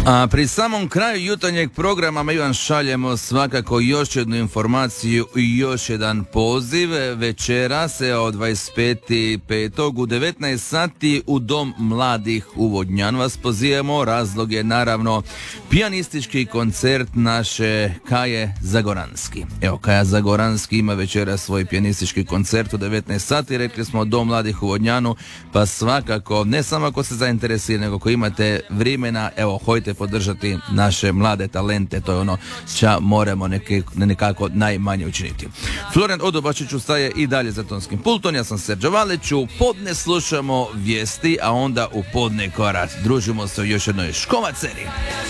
A pri samom kraju jutarnjeg programa mi vam šaljemo svakako još jednu informaciju i još jedan poziv. Večera se od 25.5. u 19 sati u Dom mladih u Vodnjan vas pozivamo. Razlog je naravno pijanistički koncert naše Kaje Zagoranski. Evo, Kaja Zagoranski ima večera svoj pijanistički koncert u 19 sati. Rekli smo Dom mladih u Vodnjanu, pa svakako ne samo ako se zainteresirate, nego ako imate vremena, evo, hojte podržati naše mlade talente, to je ono što moramo nekako najmanje učiniti. Florent Odobačić ustaje i dalje za tonskim pultom, ja sam Serđo Valeć, u podne slušamo vijesti, a onda u podne korat družimo se u još jednoj Škomac seriji.